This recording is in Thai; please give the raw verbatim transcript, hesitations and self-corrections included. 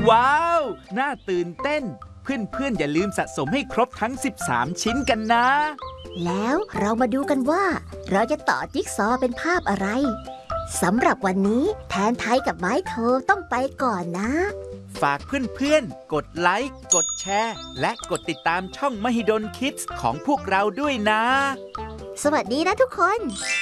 ว้าวน่าตื่นเต้นเพื่อนๆอย่าลืมสะสมให้ครบทั้งสิบสามชิ้นกันนะแล้วเรามาดูกันว่าเราจะต่อจิ๊กซอว์เป็นภาพอะไรสำหรับวันนี้แทนไทยกับไม้โทต้องไปก่อนนะฝากเพื่อนๆกดไลค์กดแชร์และกดติดตามช่องมหิดลคิดส์ของพวกเราด้วยนะสวัสดีนะทุกคน